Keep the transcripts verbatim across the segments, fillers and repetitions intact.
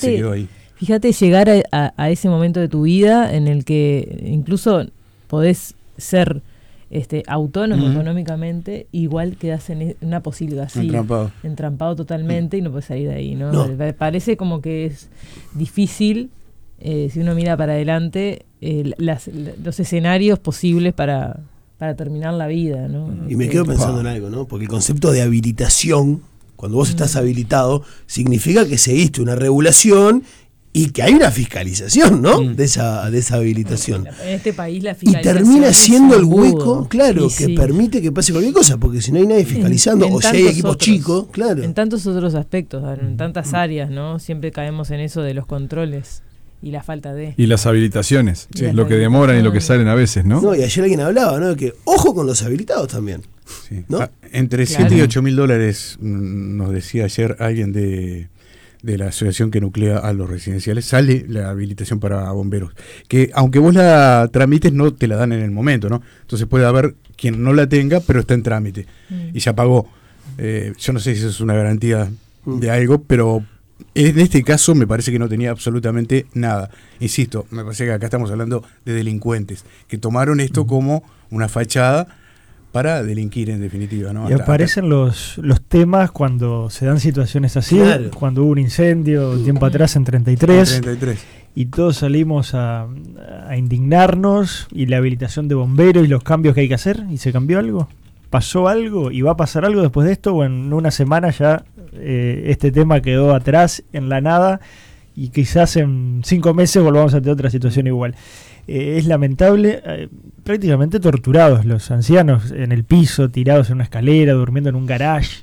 se quedó ahí. Fíjate llegar a, a, a ese momento de tu vida en el que incluso podés ser este, autónomo uh-huh. económicamente, igual quedás en una posibilidad así, entrampado, entrampado totalmente uh-huh. y no podés salir de ahí, ¿no? no. Parece como que es difícil, eh, si uno mira para adelante, eh, las, los escenarios posibles para, para terminar la vida, ¿no? Y me quedo pensando en algo, ¿no? Porque el concepto de habilitación, cuando vos estás habilitado, significa que seguiste una regulación y que hay una fiscalización, ¿no? Mm. De esa de esa habilitación. En este país la fiscalización. Y termina siendo el hueco, agudo. claro, sí, que sí. permite que pase cualquier cosa, porque si no hay nadie fiscalizando, en, en o si hay equipos otros, chicos, claro. En tantos otros aspectos, en tantas mm. áreas, ¿no? Siempre caemos en eso de los controles y la falta de. Y las habilitaciones, y las lo que demoran y lo que salen a veces, ¿no? No, y ayer alguien hablaba, ¿no? De que ojo con los habilitados también. Sí. ¿No? Ah, entre claro. siete y ocho mil dólares, nos decía ayer alguien de. de la asociación que nuclea a los residenciales, sale la habilitación para bomberos, que aunque vos la tramites no te la dan en el momento, ¿no? Entonces puede haber quien no la tenga, pero está en trámite mm. y ya pagó. Eh, yo no sé si eso es una garantía mm. de algo, pero en este caso me parece que no tenía absolutamente nada. Insisto, me parece que acá estamos hablando de delincuentes, que tomaron esto mm. como una fachada para delinquir en definitiva, ¿no? Y hasta, aparecen hasta... los los temas cuando se dan situaciones así, claro. Cuando hubo un incendio un tiempo atrás en treinta y tres, treinta y tres y todos salimos a, a indignarnos, y la habilitación de bomberos y los cambios que hay que hacer, y se cambió algo, pasó algo y va a pasar algo después de esto, o en una semana ya eh, este tema quedó atrás en la nada y quizás en cinco meses volvamos a tener otra situación igual. Eh, es lamentable, eh, prácticamente torturados los ancianos en el piso, tirados en una escalera, durmiendo en un garage,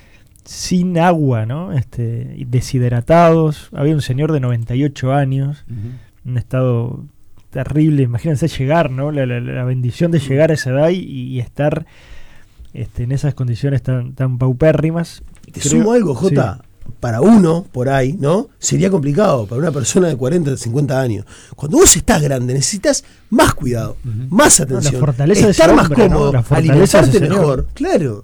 sin agua, ¿no? Este, deshidratados. Había un señor de noventa y ocho años, uh-huh. en un estado terrible. Imagínense llegar, ¿no? La, la, la bendición de llegar a esa edad y, y estar este, en esas condiciones tan, tan paupérrimas. Te Creo, sumo algo, Jota. Sí. Para uno, por ahí, ¿no? Sería complicado, para una persona de cuarenta, cincuenta años. Cuando vos estás grande, necesitas más cuidado, uh-huh. más atención, no, la fortaleza estar de más hombre, cómodo, ¿no? alimentarte mejor, claro.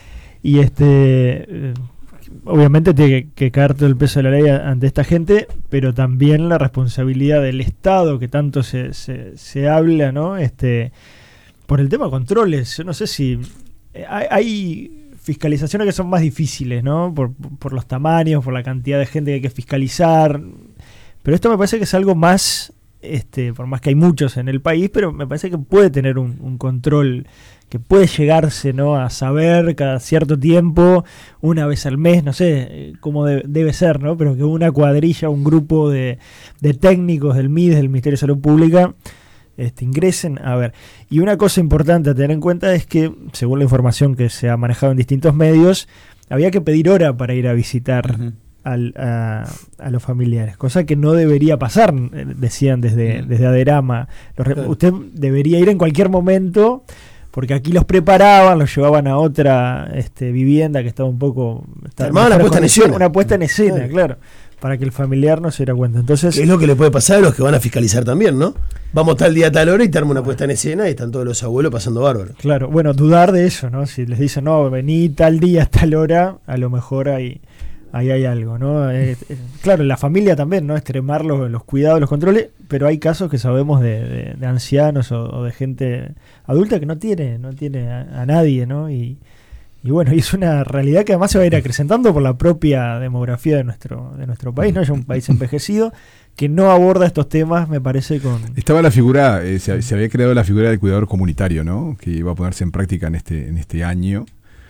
Y este, eh, obviamente tiene que, que caer todo el peso de la ley ante esta gente, pero también la responsabilidad del Estado, que tanto se, se, se habla, ¿no? Este, por el tema de controles. Yo no sé si hay... hay fiscalizaciones que son más difíciles, ¿no? Por, por los tamaños, por la cantidad de gente que hay que fiscalizar. Pero esto me parece que es algo más, este, por más que hay muchos en el país, pero me parece que puede tener un, un control, que puede llegarse, ¿no? A saber cada cierto tiempo, una vez al mes, no sé cómo de, debe ser, ¿no? Pero que una cuadrilla, un grupo de, de técnicos del M I D E, del Ministerio de Salud Pública, Este, ingresen a ver. Y una cosa importante a tener en cuenta es que, según la información que se ha manejado en distintos medios, había que pedir hora para ir a visitar uh-huh. al, a, a los familiares, cosa que no debería pasar, decían desde, uh-huh. desde Aderama. Los, claro. Usted debería ir en cualquier momento, porque aquí los preparaban, los llevaban a otra este, vivienda que estaba un poco... Armaban una puesta en escena. Una puesta en escena, claro. claro. Para que el familiar no se diera cuenta. Entonces, ¿qué es lo que le puede pasar a los que van a fiscalizar también, no? Vamos tal día, tal hora y te arma una puesta en escena y están todos los abuelos pasando bárbaro. Claro, bueno, dudar de eso, ¿no? Si les dicen, no, vení tal día, tal hora, a lo mejor ahí, ahí hay algo, ¿no? Eh, eh, claro, la familia también, ¿no? Extremar los, los cuidados, los controles, pero hay casos que sabemos de, de, de ancianos o, o de gente adulta que no tiene, no tiene a, a nadie, ¿no? Y Y bueno, y es una realidad que además se va a ir acrecentando por la propia demografía de nuestro de nuestro país, ¿no? Es un país envejecido que no aborda estos temas, me parece, con... Estaba la figura, eh, se, se había creado la figura del cuidador comunitario, ¿no? Que iba a ponerse en práctica en este en este año,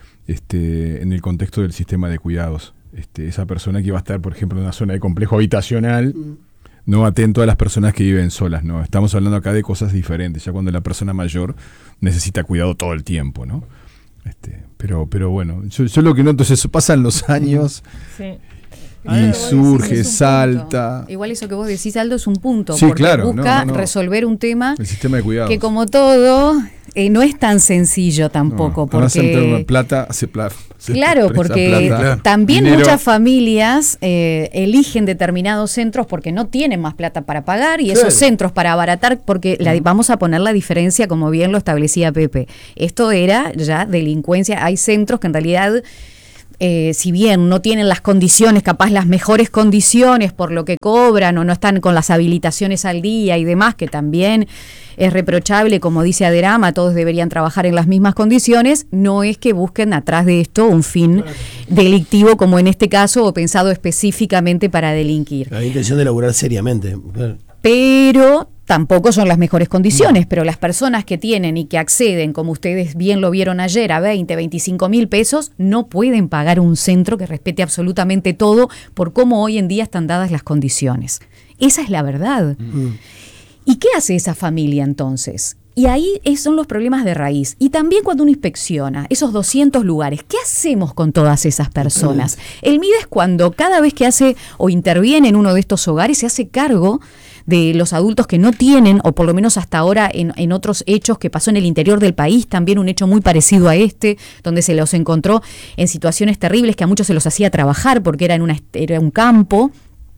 este en el contexto del sistema de cuidados. Este, esa persona que iba a estar, por ejemplo, en una zona de complejo habitacional, mm. no atento a las personas que viven solas, ¿no? Estamos hablando acá de cosas diferentes, ya cuando la persona mayor necesita cuidado todo el tiempo, ¿no? Este, pero, pero bueno, yo, yo lo que noto es eso, pasan los años sí. y surge, salta. Punto. Igual eso que vos decís, Aldo, es un punto, sí, porque claro, busca no, no, no. resolver un tema el sistema de cuidados, que como todo eh, no es tan sencillo tampoco. No, porque plata, hace plata. Claro, porque plata, también dinero. Muchas familias eh, eligen determinados centros porque no tienen más plata para pagar y claro. esos centros para abaratar, porque la, vamos a poner la diferencia como bien lo establecía Pepe. Esto era ya delincuencia. Hay centros que en realidad eh, si bien no tienen las condiciones, capaz las mejores condiciones por lo que cobran o no están con las habilitaciones al día y demás, que también es reprochable, como dice Aderama, todos deberían trabajar en las mismas condiciones, no es que busquen atrás de esto un fin delictivo como en este caso o pensado específicamente para delinquir. La intención de laburar seriamente. Pero tampoco son las mejores condiciones, no. Pero las personas que tienen y que acceden, como ustedes bien lo vieron ayer, a veinte, veinticinco mil pesos, no pueden pagar un centro que respete absolutamente todo por cómo hoy en día están dadas las condiciones. Esa es la verdad. Mm. ¿Y qué hace esa familia entonces? Y ahí son los problemas de raíz. Y también cuando uno inspecciona esos doscientos lugares, ¿qué hacemos con todas esas personas? El MIDES, cuando cada vez que hace o interviene en uno de estos hogares, se hace cargo de los adultos que no tienen, o por lo menos hasta ahora en, en otros hechos que pasó en el interior del país, también un hecho muy parecido a este, donde se los encontró en situaciones terribles que a muchos se los hacía trabajar porque era, en una, era un campo.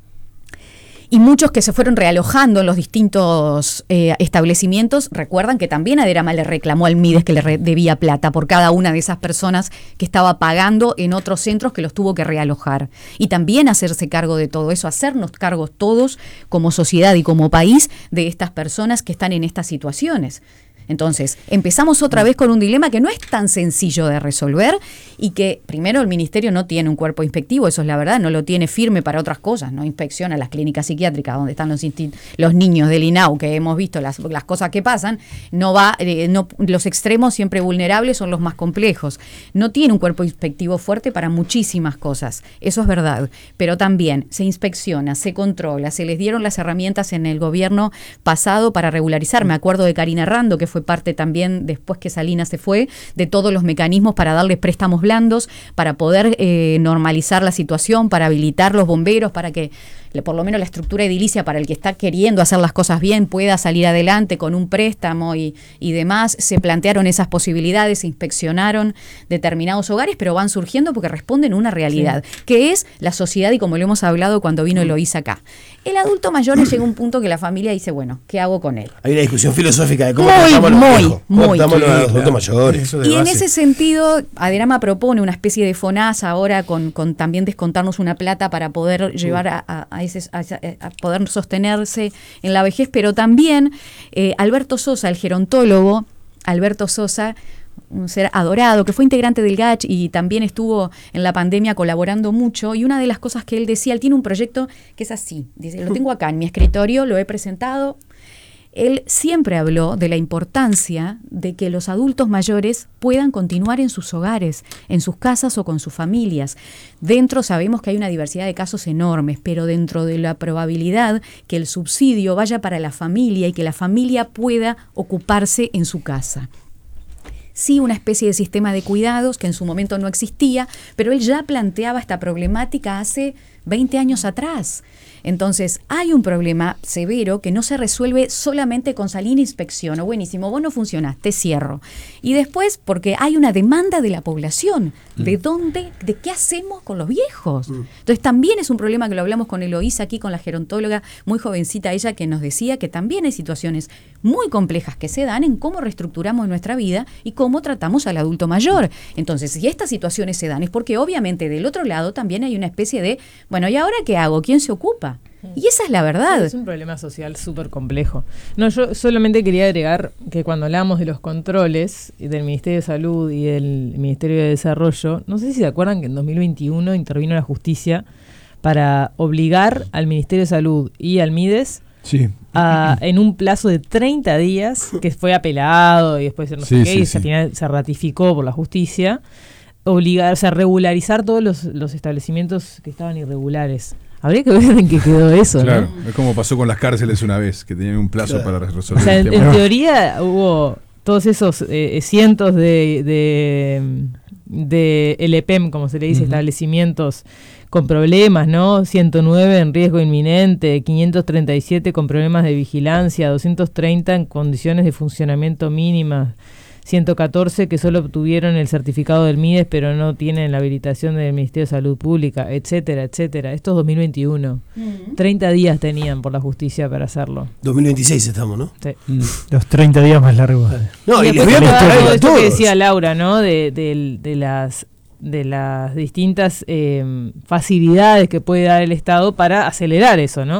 Y muchos que se fueron realojando en los distintos eh, establecimientos, recuerdan que también Aderama le reclamó al MIDES que le re- debía plata por cada una de esas personas que estaba pagando en otros centros que los tuvo que realojar. Y también hacerse cargo de todo eso, hacernos cargos todos como sociedad y como país de estas personas que están en estas situaciones. Entonces, empezamos otra vez con un dilema que no es tan sencillo de resolver y que, primero, el Ministerio no tiene un cuerpo inspectivo, eso es la verdad, no lo tiene firme para otras cosas, no inspecciona las clínicas psiquiátricas donde están los, insti- los niños del I N A U, que hemos visto las, las cosas que pasan, no va, eh, no, los extremos siempre vulnerables son los más complejos. No tiene un cuerpo inspectivo fuerte para muchísimas cosas, eso es verdad, pero también se inspecciona, se controla, se les dieron las herramientas en el gobierno pasado para regularizar. Me acuerdo de Karina Rando, que fue parte también, después que Salinas se fue, de todos los mecanismos para darles préstamos blandos, para poder eh, normalizar la situación, para habilitar los bomberos, para que por lo menos la estructura edilicia para el que está queriendo hacer las cosas bien pueda salir adelante con un préstamo y, y demás. Se plantearon esas posibilidades, se inspeccionaron determinados hogares, pero van surgiendo porque responden a una realidad, sí, que es la sociedad, y como lo hemos hablado cuando vino Eloísa acá. El adulto mayor llega a un punto que la familia dice, bueno, ¿qué hago con él? Hay una discusión filosófica de cómo muy, tratamos muy, los viejos, cómo muy, tratamos muy, los adultos mayores. Y en ese sentido, Aderama propone una especie de FONASA ahora con, con también descontarnos una plata para poder llevar a, a, a, ese, a, a poder sostenerse en la vejez, pero también eh, Alberto Sosa, el gerontólogo, Alberto Sosa, un ser adorado, que fue integrante del G A C H y también estuvo en la pandemia colaborando mucho, y una de las cosas que él decía, él tiene un proyecto que es así, dice, lo tengo acá en mi escritorio, lo he presentado. Él siempre habló de la importancia de que los adultos mayores puedan continuar en sus hogares, en sus casas o con sus familias. Dentro sabemos que hay una diversidad de casos enormes, pero dentro de la probabilidad que el subsidio vaya para la familia y que la familia pueda ocuparse en su casa. Sí, una especie de sistema de cuidados que en su momento no existía, pero él ya planteaba esta problemática hace veinte años atrás. Entonces, hay un problema severo que no se resuelve solamente con salir inspección, o buenísimo, vos no funcionás, te cierro. Y después, porque hay una demanda de la población, mm. ¿de dónde, de qué hacemos con los viejos? Mm. Entonces, también es un problema que lo hablamos con Eloísa aquí, con la gerontóloga, muy jovencita ella, que nos decía que también hay situaciones muy complejas que se dan en cómo reestructuramos nuestra vida y cómo tratamos al adulto mayor. Entonces, si estas situaciones se dan, es porque obviamente del otro lado también hay una especie de, bueno, ¿y ahora qué hago? ¿Quién se ocupa? Y esa es la verdad. Es un problema social súper complejo. No, yo solamente quería agregar que cuando hablamos de los controles del Ministerio de Salud y del Ministerio de Desarrollo, no sé si se acuerdan que en dos mil veintiuno intervino la justicia para obligar al Ministerio de Salud y al MIDES sí. a, en un plazo de treinta días, que fue apelado y después no sé sí, qué, sí, y sí. al final se ratificó por la justicia, obligar, o sea, regularizar todos los, los establecimientos que estaban irregulares. Habría que ver en qué quedó eso, claro, ¿no? Es como pasó con las cárceles una vez, que tenían un plazo claro. para resolver o sea, el en, tema. en teoría hubo todos esos eh, cientos de, de, de L P E M, como se le dice, uh-huh. establecimientos con problemas, ¿no? ciento nueve en riesgo inminente, quinientos treinta y siete con problemas de vigilancia, doscientos treinta en condiciones de funcionamiento mínimas, ciento catorce que solo obtuvieron el certificado del MIDES pero no tienen la habilitación del Ministerio de Salud Pública, etcétera, etcétera. Esto es dos mil veintiuno. Uh-huh. treinta días tenían por la justicia para hacerlo. dos mil veintiséis estamos, ¿no? Sí. Mm. Los treinta días más largos. No, y, y les voy a todo mostrar esto todos. que decía Laura, ¿no? De, de, de las de las distintas eh, facilidades que puede dar el Estado para acelerar eso, ¿no?